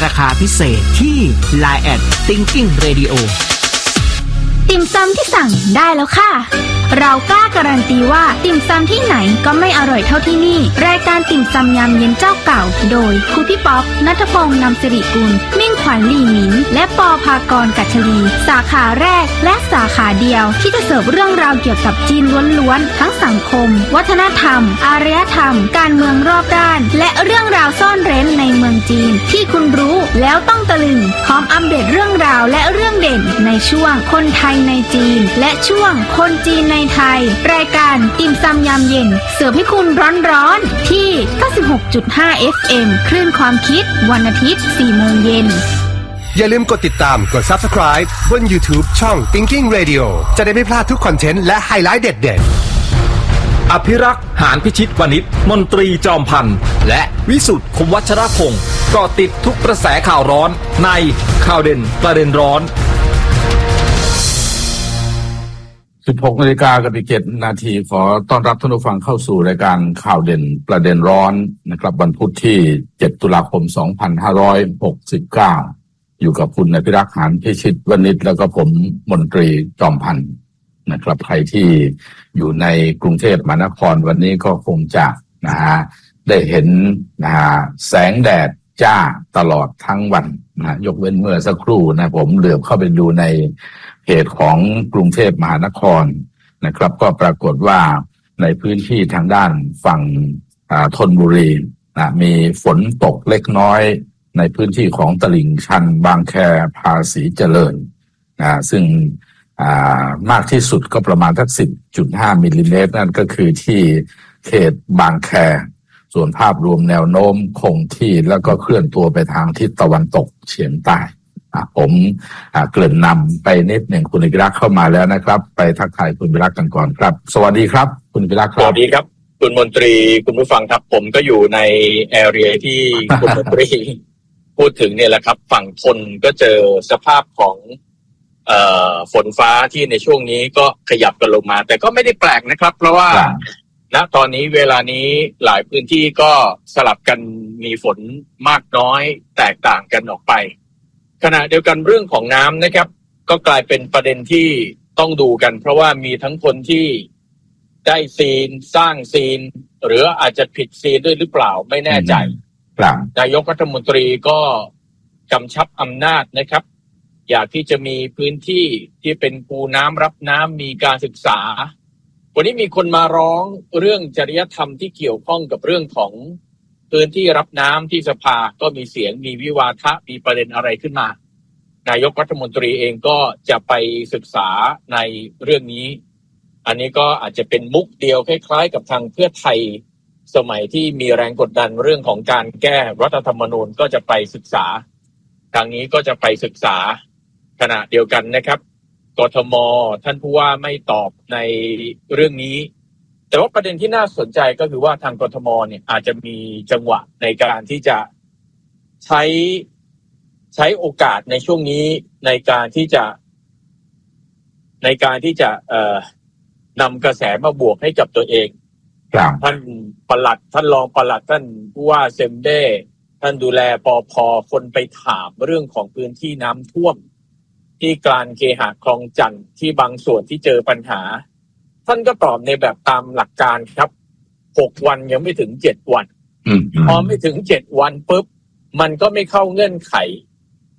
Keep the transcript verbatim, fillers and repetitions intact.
ราคาพิเศษที่ ไลน์ แอท Thinking Radio ติ่มซำที่สั่งได้แล้วค่ะเรากล้าการันตีว่าติ่มซำที่ไหนก็ไม่อร่อยเท่าที่นี่รายการติ่มซำยามเย็นเจ้าเก่าโดยครูพี่ป๊อกณัฐพงษ์นำสิริกุลมิ่งขวัญลี่หมินและปอภากรกัชลีสาขาแรกและสาขาเดียวที่จะเสิร์ฟเรื่องราวเกี่ยวกับจีนล้วนๆทั้งสังคมวัฒนธรรมอารยธรรมการเมืองรอบด้านและเรื่องราวซ่อนเร้นในเมืองจีนที่คุณรู้แล้วต้องตะลึงพร้อมอัปเดตเรื่องราวและเรื่องเด่นในช่วงคนไทยในจีนและช่วงคนจีนในไทยรายการติ่มซำยามเย็นเสิร์ฟให้คุณร้อนๆที่ เก้าสิบหกจุดห้า เอฟ เอ็ม คลื่นความคิดวันอาทิตย์ สี่โมงเย็นอย่าลืมกดติดตามกด Subscribe บน YouTube ช่อง Thinking Radio จะได้ไม่พลาดทุกคอนเทนต์และไฮไลท์เด็ดๆอภิรักษ์หานพิชิตวณิชมนตรีจอมพันธ์และวิสุทธิ์คมวัชรพงศ์เกาะติดทุกกระแสข่าวร้อนในข่าวเด่นประเด็นร้อนสิบหกนาฬิกากับอีกเจ็ดนาทีขอต้อนรับท่านผู้ฟังเข้าสู่รายการข่าวเด่นประเด็นร้อนนะครับวันพุธที่เจ็ดตุลาคมสองพันห้าร้อยหกสิบเก้าอยู่กับคุณอภิรักษ์หานพิชิตวณิชแล้วก็ผมมนตรีจอมพันธ์นะครับใครที่อยู่ในกรุงเทพมหานครวันนี้ก็คงจะนะฮะได้เห็นนะฮะแสงแดดจ้าตลอดทั้งวันนะยกเว้นเมื่อสักครู่นะผมเหลือบเข้าไปดูในเพจของกรุงเทพมหานครนะครับก็ปรากฏว่าในพื้นที่ทางด้านฝั่งธนบุรีนะมีฝนตกเล็กน้อยในพื้นที่ของตลิ่งชันบางแคภาษีเจริญนะซึ่งมากที่สุดก็ประมาณสัก สิบจุดห้า มิลลิเมตรนั่นก็คือที่เขตบางแคส่วนภาพรวมแนวโน้มคงที่แล้วก็เคลื่อนตัวไปทางทิศตะวันตกเฉียงใต้ผมเกริ่นนำไปนิดหนึ่งคุณอภิรักษ์เข้ามาแล้วนะครับไปทักทายคุณอภิรักษ์กันก่อนครับสวัสดีครับคุณอภิรักษ์ครับสวัสดีครับคุณมนตรีคุณผู้ฟังครับผมก็อยู่ในแอเรียที่คุณมนตรีพูดถึงเนี่ยแหละครับฝั่งทนก็เจอสภาพของเอ่อฝนฟ้าที่ในช่วงนี้ก็ขยับกันลงมาแต่ก็ไม่ได้แปลกนะครับเพราะว่าณตอนนี้เวลานี้หลายพื้นที่ก็สลับกันมีฝนมากน้อยแตกต่างกันออกไปขณะเดียวกันเรื่องของน้ำนะครับก็กลายเป็นประเด็นที่ต้องดูกันเพราะว่ามีทั้งคนที่ได้ซีนสร้างซีนหรืออาจจะผิดซีนด้วยหรือเปล่าไม่แน่ใจนายกรัฐมนตรีก็กำชับอำนาจนะครับอยากที่จะมีพื้นที่ที่เป็นคูน้ำรับน้ำมีการศึกษาวันนี้มีคนมาร้องเรื่องจริยธรรมที่เกี่ยวข้องกับเรื่องของพื้นที่รับน้ำที่สภาก็มีเสียงมีวิวาทะมีประเด็นอะไรขึ้นมานายกรัฐมนตรีเองก็จะไปศึกษาในเรื่องนี้อันนี้ก็อาจจะเป็นมุกเดียวคล้ายๆกับทางเพื่อไทยสมัยที่มีแรงกดดันเรื่องของการแก้รัฐธรรมนูญก็จะไปศึกษาทางนี้ก็จะไปศึกษาขณะเดียวกันนะครับกทม.ท่านผู้ว่าไม่ตอบในเรื่องนี้แต่ว่าประเด็นที่น่าสนใจก็คือว่าทางกทม.เนี่ยอาจจะมีจังหวะในการที่จะใช้ใช้โอกาสในช่วงนี้ในการที่จะในการที่จะเอ่อนำกระแสมาบวกให้กับตัวเองท่านปลัดท่านรองปลัดท่านผู้ว่าเซมเด้ท่านดูแลปภ.คนไปถามเรื่องของพื้นที่น้ำท่วมที่กลางเคหะคลองจันทน์ที่บางส่วนที่เจอปัญหาท่านก็ตอบในแบบตามหลักการครับหกวันยังไม่ถึงเจ็ดวันพอไม่ถึงเจ็ดวันปุ๊บมันก็ไม่เข้าเงื่อนไข